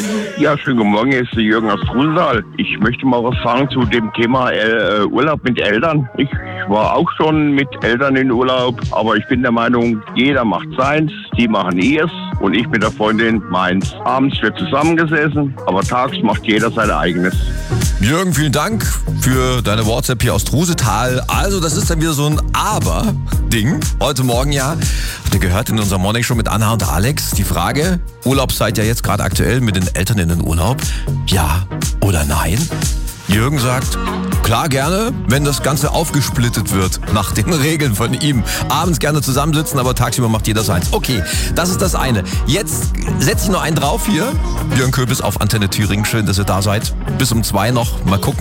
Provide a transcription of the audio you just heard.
Ja, schönen guten Morgen, hier ist der Jürgen aus Trusenthal. Ich möchte mal was sagen zu dem Thema Urlaub mit Eltern. Ich war auch schon mit Eltern in Urlaub, aber ich bin der Meinung, jeder macht seins, die machen ihrs und ich mit der Freundin meins. Abends wird zusammengesessen, aber tags macht jeder sein eigenes. Jürgen, vielen Dank für deine WhatsApp hier aus Trusenthal. Also, das ist dann wieder so ein Aber-Ding. Heute Morgen ja. Habt ihr gehört in unserer Morning Show mit Anna und Alex die Frage, Urlaubszeit ja jetzt gerade aktuell mit den Eltern in den Urlaub. Ja oder nein? Jürgen sagt, klar gerne, wenn das Ganze aufgesplittet wird nach den Regeln von ihm. Abends gerne zusammensitzen, aber tagsüber macht jeder seins. Okay, das ist das eine. Jetzt setze ich noch einen drauf hier. Jürgen Köbis auf Antenne Thüringen. Schön, dass ihr da seid. Bis um 2 noch. Mal gucken.